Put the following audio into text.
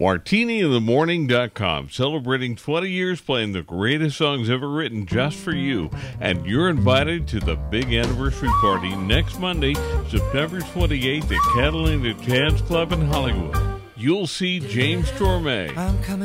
MartiniInTheMorning.com, celebrating 20 years playing the greatest songs ever written just for you. And you're invited to the big anniversary party next Monday, September 28th at Catalina Jazz Club in Hollywood. You'll see James Torme,